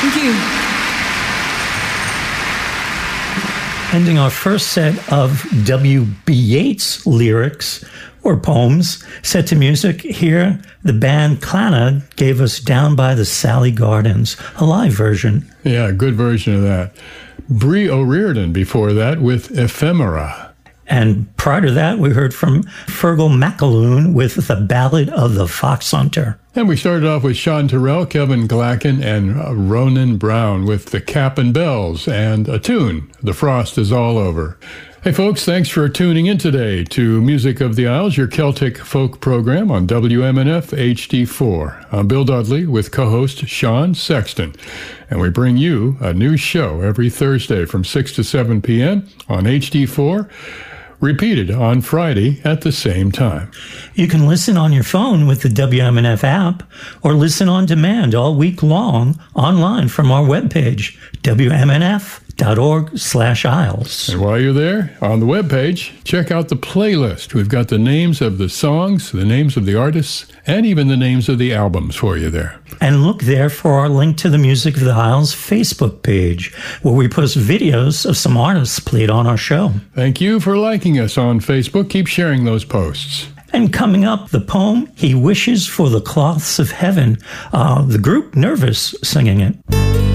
Thank you. Ending our first set of W.B. Yeats lyrics or poems set to music, here the band Clannad gave us Down by the Sally Gardens, a live version. Yeah, good version of that. Brie O'Riordan before that with Ephemera. And prior to that, we heard from Fergal McAloon with The Ballad of the Fox Hunter. And we started off with Sean Terrell, Kevin Glacken, and Ronan Brown with The Cap and Bells and a tune, The Frost is All Over. Hey folks, thanks for tuning in today to Music of the Isles, your Celtic folk program on WMNF HD4. I'm Bill Dudley with co-host Sean Sexton, and we bring you a new show every Thursday from 6 to 7 p.m. on HD4, repeated on Friday at the same time. You can listen on your phone with the WMNF app or listen on demand all week long online from our webpage, WMNF.org/Isles. And while you're there, on the webpage, check out the playlist. We've got the names of the songs, the names of the artists, and even the names of the albums for you there. And look there for our link to the Music of the Isles Facebook page, where we post videos of some artists played on our show. Thank you for liking us on Facebook. Keep sharing those posts. And coming up, the poem, He Wishes for the Cloths of Heaven. The group Nervous singing it.